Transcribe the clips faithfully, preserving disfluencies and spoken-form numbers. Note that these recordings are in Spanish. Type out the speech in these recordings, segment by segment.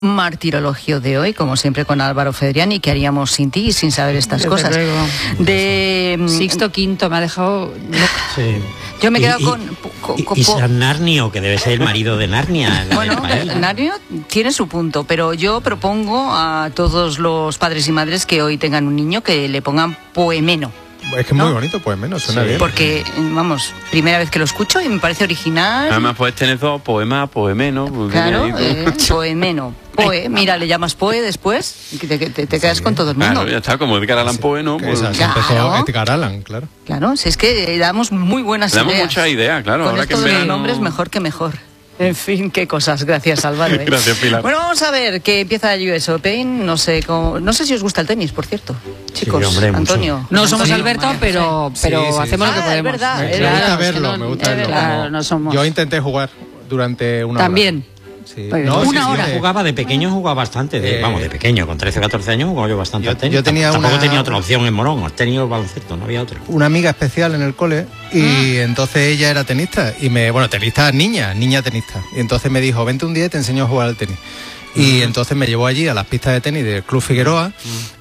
Martirologio de hoy, como siempre con Álvaro Fedriani. ¿Qué haríamos sin ti y sin saber estas Desde cosas? luego. De Sixto Quinto me ha dejado loca. Sí. Yo me he quedado y, con, con, y, con y San Narnio, que debe ser el marido de Narnia. Bueno, Narnio tiene su punto, pero yo propongo a todos los padres y madres que hoy tengan un niño que le pongan Poemeno. Es que es ¿no? muy bonito, pues menos, suena Sí. bien. Porque, vamos, primera vez que lo escucho y me parece original. Además puedes tener dos, poema, poemeno. Pues Claro, viene ahí, eh, Poemeno. Poe, mira, le llamas Poe después y te, te, te quedas Sí. con todo el mundo. Claro, ya está, como Edgar Allan Poe, ¿no? Que Pues, esa, se Claro. empezó Edgar Allan, claro. Claro, si es que damos muy buenas le damos ideas. muchas ideas, claro. Con ahora que esto en de los verano- nombres, mejor que mejor. En fin, qué cosas. Gracias, Álvaro. ¿eh? Gracias, Pilar. Bueno, vamos a ver que empieza el U S Open. No sé cómo, no sé si os gusta el tenis, por cierto. Chicos, hombre, mucho. Antonio. No somos Antonio, Alberto, María pero, José. pero Sí, sí, hacemos sí. lo que Ah, podemos. es verdad, Me, es me verdad, gusta es que verlo, no- me gusta es verlo. verdad. Claro, no somos. Yo intenté jugar durante una También. hora. Sí. Muy bien. No, Una sí, sí, hora. de- Jugaba de pequeño, jugaba bastante. De, Eh, vamos, de pequeño, con trece o catorce años jugaba yo bastante yo- al tenis. yo tenía Tampoco una- tenía otra opción en Morón, has tenido baloncesto, no había otra. una amiga especial en el cole y entonces ella era tenista y me, bueno, tenista niña, niña tenista. Y entonces me dijo, vente un día y te enseño a jugar al tenis. Y entonces me llevó allí a las pistas de tenis del Club Figueroa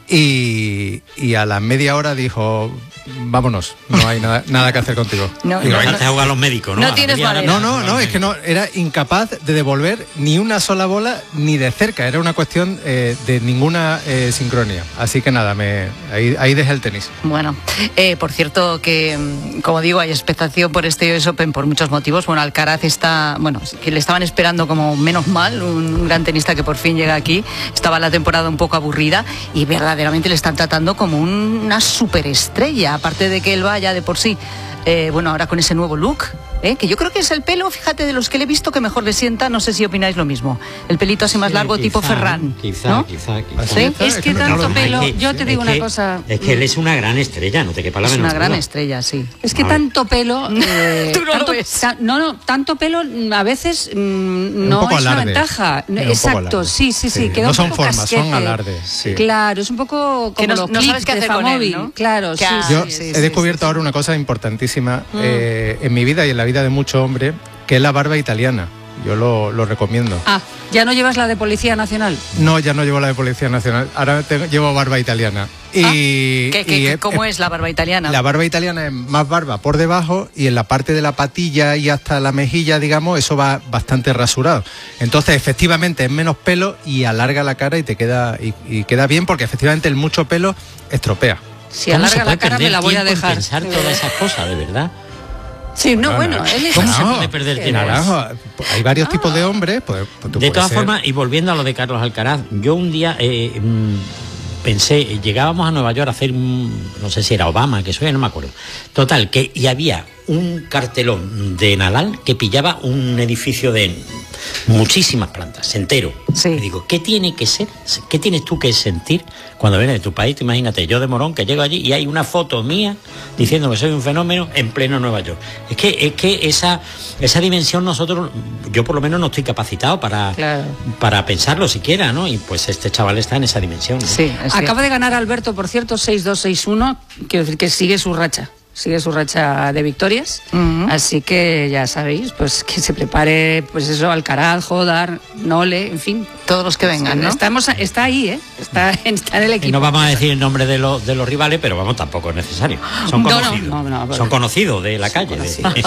y, y a la media hora dijo, vámonos, no hay nada, nada que hacer contigo. No, Y no, no, no. antes a jugar a los médicos, ¿no? No A la tienes media hora- manera. No, no, no, es que no, era incapaz de devolver ni una sola bola ni de cerca, era una cuestión eh, de ninguna eh, sincronía. Así que nada, me, ahí, ahí dejé el tenis. Bueno, eh, por cierto que, mm, como digo, hay expectación por este U S Open por muchos motivos. Bueno, Alcaraz está, bueno, que le estaban esperando como menos mal, un gran tenista que por fin llega aquí. Estaba la temporada un poco aburrida y verdaderamente le están tratando como una superestrella, aparte de que él vaya de por sí. Eh, bueno, ahora con ese nuevo look, ¿eh? Que yo creo que es el pelo, fíjate, de los que le he visto que mejor le sienta, no sé si opináis lo mismo. El pelito así más Sí, largo, tipo quizá, Ferran, Quizá, ¿no? quizá, quizá. ¿Así? Sí. Es que no- tanto no lo- pelo, Es que- yo te digo es una que- cosa. Es que él es una gran estrella, no te quepa la Es menor una gran duda. estrella, sí. Es que A ver. tanto pelo. eh, Tú no lo tanto- ves. ta- no, no, tanto pelo mm, a veces mm, no poco es una alarde. ventaja. Es un poco Exacto, alarde. sí, sí, sí. Sí, queda no un son poco formas, son casquete. alardes, sí. Claro, es un poco Que como no- los no clips sabes qué de hacer con él, Famóvil. ¿no? Claro, sí, Claro. sí, Yo sí, sí, he sí, descubierto sí, sí. ahora una cosa importantísima eh, en mi vida y en la vida de muchos hombres, que es la barba italiana. Yo lo, lo recomiendo. Ah, ¿ya no llevas la de Policía Nacional? No, ya no llevo la de Policía Nacional, ahora tengo- llevo barba italiana. Y, Ah, ¿Qué, qué- y qué- es- ¿Cómo es la barba italiana? La barba italiana es más barba por debajo y en la parte de la patilla y hasta la mejilla, digamos, eso va bastante rasurado. Entonces, efectivamente, es menos pelo y alarga la cara y te queda y, y queda bien porque efectivamente el mucho pelo estropea. Si ¿Cómo se alarga puede la cara me perder la voy a tiempo en dejar. pensar todas esas cosas, de verdad? Sí, no, No, bueno, no. él es ¿Cómo se No, puede perder que tiempo? Naranjo, hay varios tipos de hombres. Pues, pues tú De puedes todas ser- formas, y volviendo a lo de Carlos Alcaraz, yo un día eh, mm, pensé, llegábamos a Nueva York a hacer, un, no sé si era Obama, que eso ya no me acuerdo. Total, que y había un cartelón de Nadal que pillaba un edificio de muchísimas plantas, entero. Sí. Y digo, ¿qué tiene que ser? ¿Qué tienes tú que sentir cuando vienes de tu país? Tú imagínate, yo de Morón, que llego allí y hay una foto mía diciendo que soy un fenómeno en pleno Nueva York. Es que, es que esa, esa dimensión nosotros, yo por lo menos no estoy capacitado para, Claro. para pensarlo siquiera, ¿no? Y pues este chaval está en esa dimensión, ¿no? Sí, es Acaba de ganar Alberto, por cierto, seis dos seis uno, quiero decir que sigue su racha. Sigue su racha de victorias, Ujú. así que ya sabéis, pues que se prepare, pues eso, Alcaraz, Jodar, Nole, en fin. todos los que vengan, ¿no? Estamos, está ahí, ¿eh? Está, está en el Y equipo. no vamos a decir el nombre de, los de los rivales, pero vamos, tampoco es necesario. Son No, no, conocidos. no, no, no. Son conocidos de la calle. de-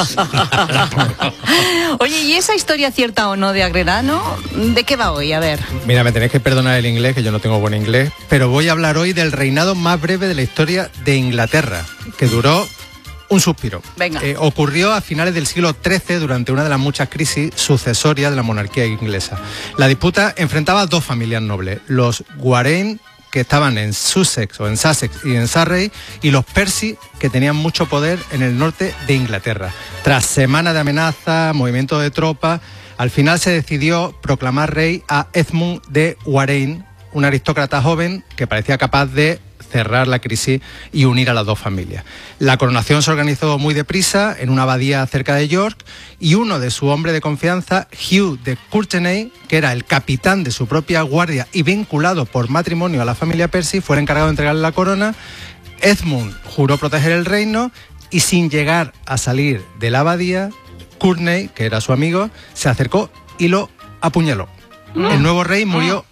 Oye, ¿y esa historia cierta o no de Agredano? ¿De qué va hoy? A ver. Mira, me tenéis que perdonar el inglés, que yo no tengo buen inglés, pero voy a hablar hoy del reinado más breve de la historia de Inglaterra, que duró un suspiro. Venga. Eh, ocurrió a finales del siglo trece durante una de las muchas crisis sucesorias de la monarquía inglesa. La disputa enfrentaba a dos familias nobles, los Warren, que estaban en Sussex o en Sussex y en Surrey, y los Percy, que tenían mucho poder en el norte de Inglaterra. Tras semanas de amenazas, movimientos de tropas, al final se decidió proclamar rey a Edmund de Warenne, un aristócrata joven que parecía capaz de cerrar la crisis y unir a las dos familias. La coronación se organizó muy deprisa en una abadía cerca de York y uno de sus hombres de confianza, Hugh de Courtenay, que era el capitán de su propia guardia y vinculado por matrimonio a la familia Percy, fue el encargado de entregarle la corona. Edmund juró proteger el reino y sin llegar a salir de la abadía, Courtenay, que era su amigo, se acercó y lo apuñaló. El nuevo rey murió